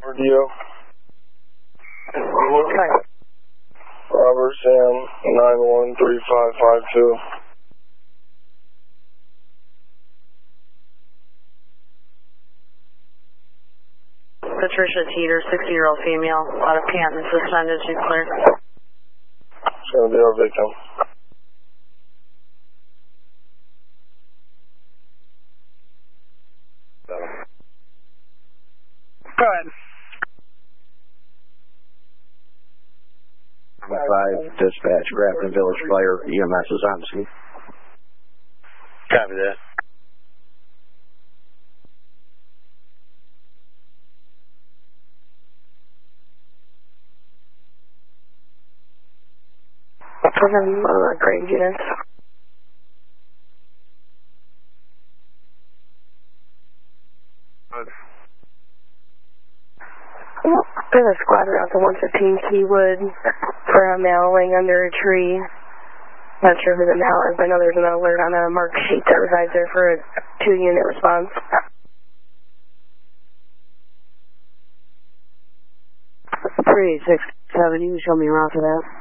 you. Hi. Robert Sam 913552. Patricia Teeter, 60-year-old female, out of Canton, suspended. She's clear. It's going to be our victim. Go ahead. 5 dispatch, Grafton Village Fire, EMS is on scene. Copy that. Great units. There's a squad route to 115 Keywood for a male laying under a tree. Not sure who the male is. I know there's an alert on a marked sheet that resides there for a 2-unit response. 3867, you can show me around for that.